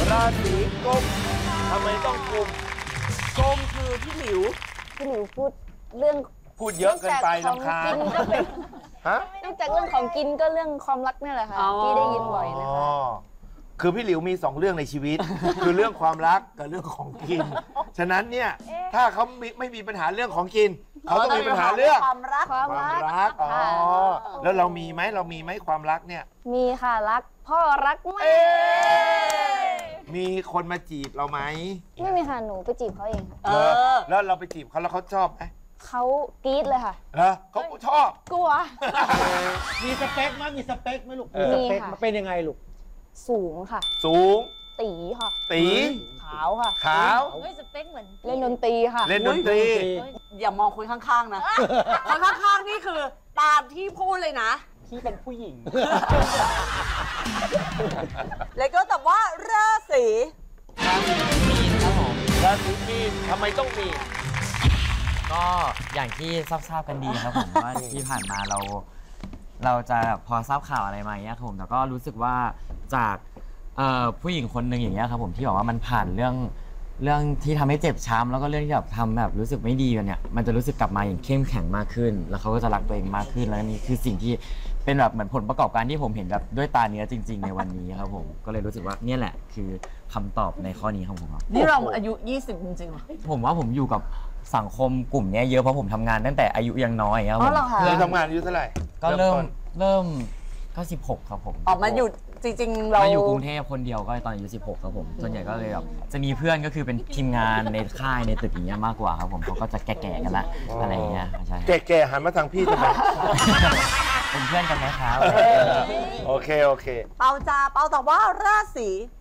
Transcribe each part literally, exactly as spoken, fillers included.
ราศีกุมทำไมต้องกุมกมคือพี่หลิวพี่หลิวพูดเรื่องพูดเยอะเกินไปนอกรำคาจากญของกินก็เป็นฮะนอกจากเรื่องของกินก็เรื่องความรักนี่แหละค่ะที่ได้ยินบ่อยนะคะคือพี่หลิวมีสองเรื่องในชีวิต คือเรื่องความรักกับเรื่องของกิน ฉะนั้นเนี่ยถ้าเขาไม่ไม่มีปัญหาเรื่องของกิน เขาต้องมีปัญหาเรื่องความรักความความรักรักอ๋อค่ะแล้วเรามีไหมเรามีไหมความรักเนี่ยมีค่ะรักพ่อรักแม่มีคนมาจีบเราไหมไม่มีค่ะหนูไปจีบเขาเองค่ะเอเหรออแล้วเราไปจีบเขาแล้วเขาชอบไหมเขากรี๊ดเลยค่ะเหรอเขาชอบกลัวมีสเปคมั้ยมีสเปคไหมลูกเออมีสเปคมีค่ะมันเป็นยังไงลูกสูงค่ะสูงตีค่ะตีขาวค่ะขาวเฮ้ยสเปคเหมือนเล่นดนตรีค่ะเล่นดนตรีอย่ามองคนข้างๆนะ คนข้างๆนี่คือตามที่พูดเลยนะที่เป็นผู้หญิงแล้วก็แต่ว่าราศีราศีมีนทำไมต้องมีก็อย่างที่ทราบๆกันดีครับผมว่าที่ผ่านมาเรา เราจะพอทราบข่าวอะไรมาอย่างเงี้ยครับผมแต่ก็รู้สึกว่าจากเอ่อผู้หญิงคนหนึ่งอย่างเงี้ยครับผมที่บอกว่ามันผ่านเรื่องเรื่องที่ทำให้เจ็บช้ำแล้วก็เรื่องที่แบบทำแบบรู้สึกไม่ดีกันเนี่ยมันจะรู้สึกกลับมาอย่างเข้มแข็งมากขึ้น แล้วเขาก็จะรักตัวเองมากขึ้นแล้วนี่คือสิ่งที่เป็นแบบเหมือนผลประกอบการที่ผมเห็นแบบด้วยตาเนื้อจริง ๆ ในวันนี้ครับผมก็เลยรู้สึกว่าเนี่ยแหละคือคำตอบในข้อนี้ของผมครับนี่เราอายุ ยี่สิบ จริงๆเหรอผมว่าผมอยู่กับสังคมกลุ่มเนี้ยเยอะเพราะผมทำงานตั้งแต่อายุยังน้อยครับอ๋ผอมเหรอคะเริ่มทำงานอายุเท่าไหร่ก็เริ่มต้นเริ่มก็สิบหกครับผมออกมาอยู่จริง ๆ เรามาอยู่กรุงเทพคนเดียวก็ตอนอายุสิบหกครับผมส่วนใหญ่ก็เลยแบบจะมีเพื่อนก็คือเป็นทีมงานในค่ายในตึกอย่างเงี้ยมากกว่าครับผมเขาก็จะแก่ๆกันละอะไรอย่างเงี้ยใช่แก่ๆหันมาทางพี่ทำไมเป็นเพื่อนกันไหมครับโอเคโอเคเปาจาเปาตอบว่าราศี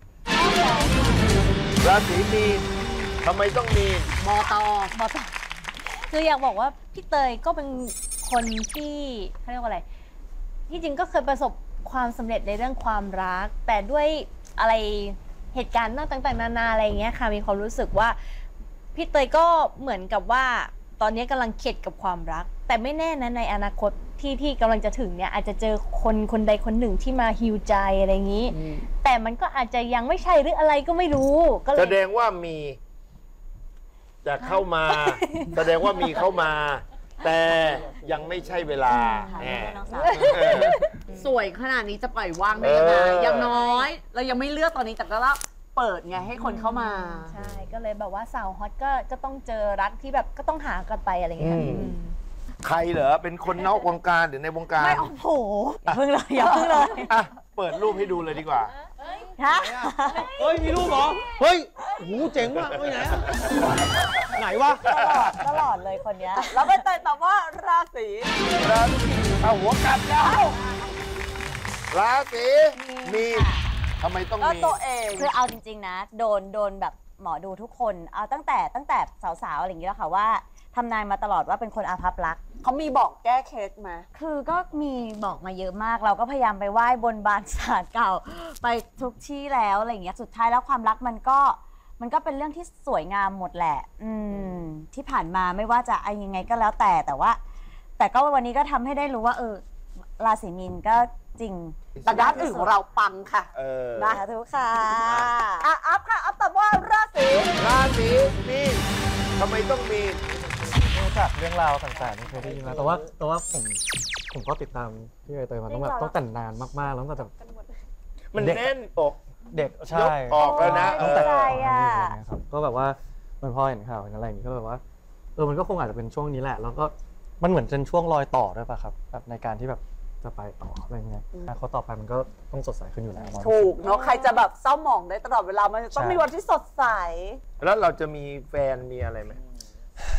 ราศีมีนทำไมต้องมีนมอตอมอต่อคืออยากบอกว่าพี่เตยก็เป็นคนที่เขาเรียกว่าอะไรที่จริงก็เคยประสบความสำเร็จในเรื่องความรัก แต่ด้วยอะไรเหตุการณ์ต่างๆนานาอะไรอย่างเงี้ยค่ะมีความรู้สึกว่าพี่เตยก็เหมือนกับว่าตอนนี้กำลังเข็ดกับความรัก แต่ไม่แน่นะในอนาคตที่ที่กำลังจะถึงเนี่ยอาจจะเจอคนคนใดคนหนึ่งที่มาฮิวใจอะไรอย่างนี้ แต่มันก็อาจจะยังไม่ใช่หรืออะไรก็ไม่รู้ก็เลแสยดงว่ามีจะเข้ามา แสดงว่ามีเข้ามา แต่ยังไม่ใช่เวลาแหมเออสวยขนาดนี้จะปล่อยว่างได้ยังไงเออออย่างน้อย เรายังไม่เลือกตอนนี้แต่ก็ว่าเปิดไงให้คนเข้ามาใช่ก็เลยแบบว่าสาวฮอตก็ก็ต้องเจอรักที่แบบก็ต้องหากันไปอะไรอย่างเงี้ยอืมอืมใครเหรอเป็นคนนอกวงการหรือในวงการไม่โอ้โหอย่าเพิ่งเลยอย่าเพิ่งเลยอ่ะเปิดรูปให้ดูเลยดีกว่าฮะเฮ้ย มีรูปเหรอ เฮ้ยโหเจ๋งว่ะเฮ้ยไหนอะไหนวะตลอดเลยคนเนี้ยแล้วไปเตยตอบว่าราศีราศีเอาหัวกลับแล้วราศีมีนทำไมต้องก็มีตัวเองคือเอาจริงๆนะโดนโดนแบบหมอดูทุกคนเอาตั้งแต่ตั้งแต่สาวๆอะไรอย่างนี้แล้วค่ะว่าทำนายมาตลอดว่าเป็นคนอาภัพรักเขามีบอกแก้เคล็ดไหมคือก็มีบอกมาเยอะมาก เราก็พยายามไปไหว้บนบานศาลเก่า ไปทุกที่แล้วอะไรอย่างเงี้ยสุดท้ายแล้วความรักมันก็มันก็เป็นเรื่องที่สวยงามหมดแหละอืมที่ผ่านมาไม่ว่าจะอะไรยังไงก็แล้วแต่แต่ว่า แต่ก็วันนี้ก็ทำให้ได้รู้ว่าเออราศีมีนก็จริงแต่ด้านอื่นของเราปังค่ะเออนะทุกค่ะอ่ะอัพค่ะอัพตอบว่าราศีราศีมีนทำไมต้องมีนรู้จักเรื่องราวต่างๆที่เคยได้ยินมาแต่ว่าแต่ว่าผมผมก็ติดตามพี่ใบเตยมาต้องแบบต้องแต่นานมากๆแล้วตั้งแต่แบบมันแน่นอกเด็กใช่ยกออกแล้วนะโอ้ตั้งยแต่ใจก่อนหน้าอ่ะนี้อะไรเงี้ยครับก็แบบว่ามันพอเห็นข่าวเห็นอะไรอย่างงี้ก็แบบว่าเออมันก็คงอาจจะเป็นช่วงนี้แหละ แล้วก็มันเหมือนเป็นช่วงรอยต่อด้วยป่ะครับแบบในการที่แบบจะไปต่ออะไรเงี้ยอนาคตต่อไปมันก็ต้องสดใสขึ้นอยู่แล้วถูกเนาะใครจะแบบเศร้าหมองได้ตลอดเวลามันจะต้องมีวันที่สดใสแล้วเราจะมีแฟนมีอะไรไหม